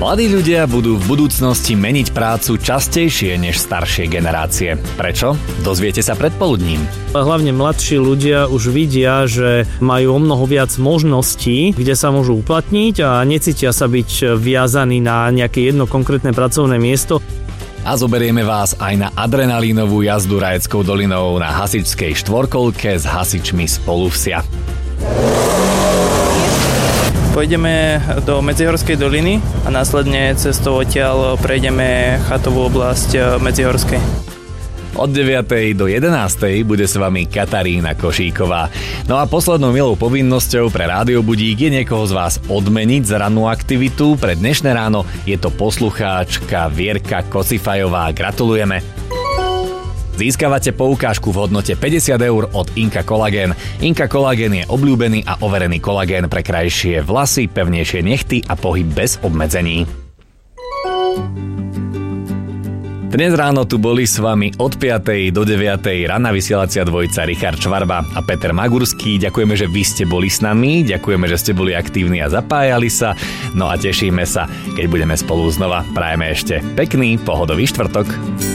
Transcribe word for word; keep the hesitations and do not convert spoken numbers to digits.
Mladí ľudia budú v budúcnosti meniť prácu častejšie než staršie generácie. Prečo? Dozviete sa predpoludním. Hlavne mladší ľudia už vidia, že majú o mnoho viac možností, kde sa môžu uplatniť a necítia sa byť viazaní na nejaké jedno konkrétne pracovné miesto. A zoberieme vás aj na adrenalínovú jazdu Rajeckou dolinou na hasičskej štvorkolke s hasičmi z Poluvsia. Pôjdeme do Medzihorskej doliny a následne cestou odtiaľ prejdeme chatovú oblasť Medzihorskej. Od deviatej do jedenástej bude s vami Katarína Košíková. No a poslednou milou povinnosťou pre Rádio Budík je niekoho z vás odmeniť za rannú aktivitu. Pre dnešné ráno je to poslucháčka Vierka Kocifajová. Gratulujeme. Získavate poukážku v hodnote päťdesiat eur od Inka Kolagén. Inka Kolagén je obľúbený a overený kolagén pre krajšie vlasy, pevnejšie nechty a pohyb bez obmedzení. Dnes ráno tu boli s vami od piatej do deviatej ranná vysielacia dvojica Richard Čvarba a Peter Magurský. Ďakujeme, že vy ste boli s nami, ďakujeme, že ste boli aktívni a zapájali sa. No a tešíme sa, keď budeme spolu znova. Prajeme ešte pekný pohodový štvrtok.